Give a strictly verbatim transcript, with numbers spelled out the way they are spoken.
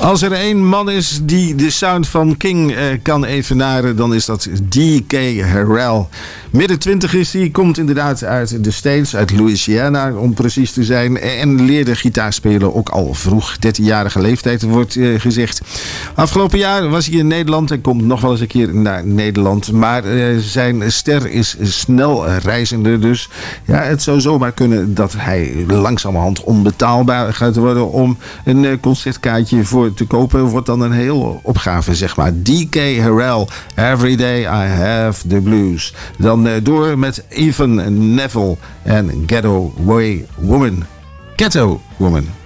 Als er één man is die de sound van King eh, kan evenaren, dan is dat D K Harrell. Midden twintig is hij, komt inderdaad uit de States, uit Louisiana om precies te zijn. En leerde gitaar spelen ook al vroeg, dertienjarige leeftijd wordt eh, gezegd. Afgelopen jaar was hij in Nederland en komt nog wel eens een keer naar Nederland. Maar eh, zijn ster is snel reizende, dus ja, het zou zomaar kunnen dat hij langzamerhand onbetaalbaar gaat worden om een eh, concertkaartje voor te kopen. Wordt dan een heel opgave, zeg maar. D K Harrell, Every Day I Have the Blues. Dan uh, door met Even Neville en Ghetto Way Woman. Ghetto Woman.